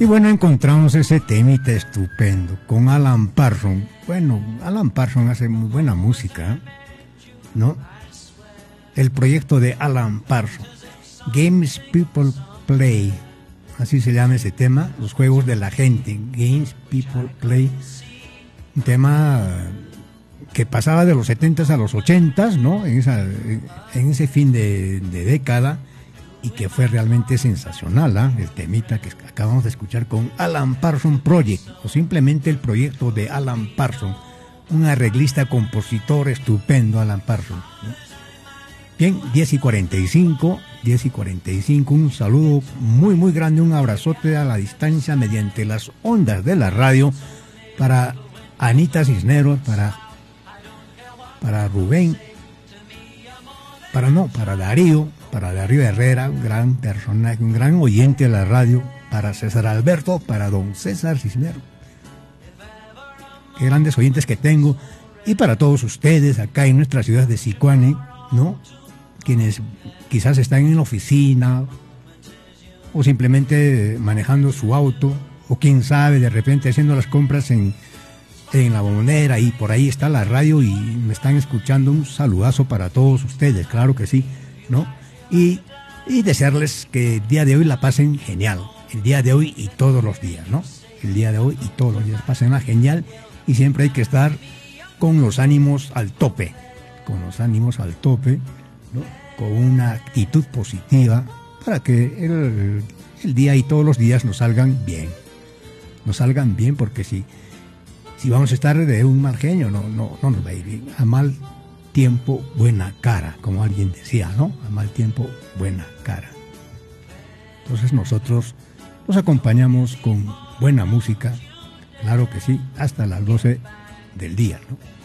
Y bueno, encontramos ese temita estupendo con Alan Parsons. Bueno, Alan Parsons hace muy buena música, ¿no? El proyecto de Alan Parsons, Games People Play, así se llama ese tema, los juegos de la gente, Games People Play, un tema que pasaba de los 70s a los 80s, ¿no? En ese fin de década, y que fue realmente sensacional, el temita que acabamos de escuchar con Alan Parsons Project, o simplemente el proyecto de Alan Parsons, un arreglista, compositor estupendo, Alan Parsons, ¿no? Bien, 10:45, un saludo muy muy grande, un abrazote a la distancia mediante las ondas de la radio para Anita Cisneros, para Rubén, para Darío Herrera, un gran personaje, un gran oyente de la radio, para César Alberto, para don César Cisneros. Qué grandes oyentes que tengo, y para todos ustedes acá en nuestra ciudad de Sicuani, ¿no? Quienes quizás están en la oficina o simplemente manejando su auto, o quién sabe, de repente haciendo las compras en la Bombonera, y por ahí está la radio y me están escuchando. Un saludazo para todos ustedes, claro que sí, ¿no? Y desearles que el día de hoy la pasen genial, el día de hoy y todos los días, ¿no? El día de hoy y todos los días pásenla genial, y siempre hay que estar con los ánimos al tope, ¿no? Con una actitud positiva para que el día y todos los días nos salgan bien, porque si vamos a estar de un mal genio, no nos va a ir bien. A mal tiempo, buena cara, como alguien decía, ¿no? A mal tiempo, buena cara. Entonces nosotros los acompañamos con buena música, claro que sí, hasta las 12 del día, ¿no?